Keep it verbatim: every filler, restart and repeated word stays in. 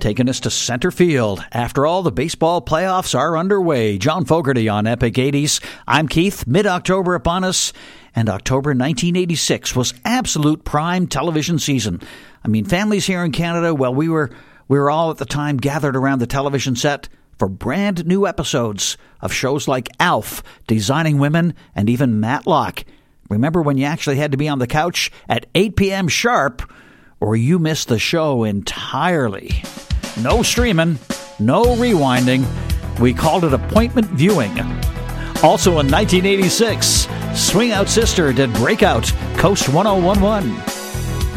taking us to center field. After all, the baseball playoffs are underway. John Fogerty on Epic eighties. I'm Keith. Mid-October upon us, and October nineteen eighty-six was absolute prime television season. I mean, families here in Canada, well, we were we were all at the time gathered around the television set for brand new episodes of shows like Alf, Designing Women, and even Matlock. Remember when you actually had to be on the couch at eight p.m. sharp, or you missed the show entirely? No streaming, no rewinding. We called it appointment viewing. Also in nineteen eighty-six, Swing Out Sister did Breakout, Coast one oh one one.